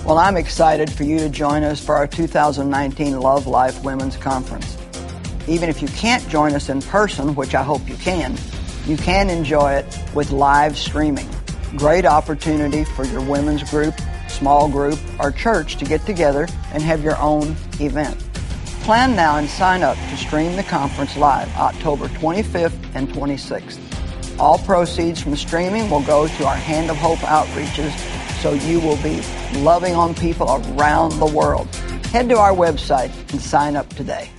Well, I'm excited for you to join us for our 2019 Love Life Women's Conference. Even if you can't join us in person, which I hope you can enjoy it with live streaming. Great opportunity for your women's group, small group, or church to get together and have your own event. Plan now and sign up to stream the conference live October 25th and 26th. All proceeds from streaming will go to our Hand of Hope outreaches, so you will be loving on people around the world. Head to our website and sign up today.